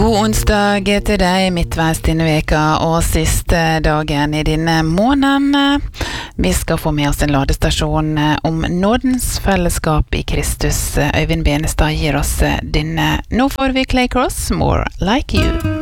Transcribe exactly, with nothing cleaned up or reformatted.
God onsdag til deg, midtveis denne veka og siste dagen i denne måneden. Vi skal få med oss en ladestasjon om nådens fellesskap i Kristus. Øyvind Benestad gir oss denne. Nå får vi Clay Cross, More Like You.